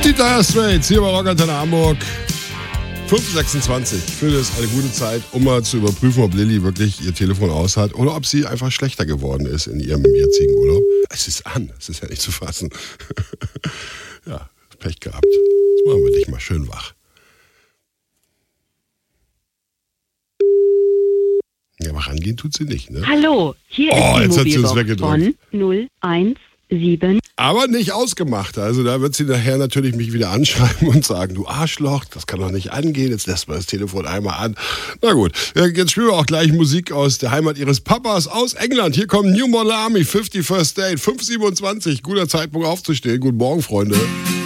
Die Dire Straits hier bei Rockantenne Hamburg. 5:26. Ich finde es eine gute Zeit, um mal zu überprüfen, ob Lilly wirklich ihr Telefon aus hat oder ob sie einfach schlechter geworden ist in ihrem jetzigen Urlaub. Es ist an, es ist ja nicht zu fassen. Ja, Pech gehabt. Jetzt machen wir dich mal schön wach. Ja, aber rangehen tut sie nicht, ne? Hallo, hier ist die Mobilbox von 017. Aber nicht ausgemacht. Also da wird sie nachher natürlich mich wieder anschreiben und sagen, du Arschloch, das kann doch nicht angehen. Jetzt lässt man das Telefon einmal an. Na gut, jetzt spielen wir auch gleich Musik aus der Heimat ihres Papas aus England. Hier kommt New Model Army, 51st Date, 5:27. Guter Zeitpunkt aufzustehen. Guten Morgen, Freunde.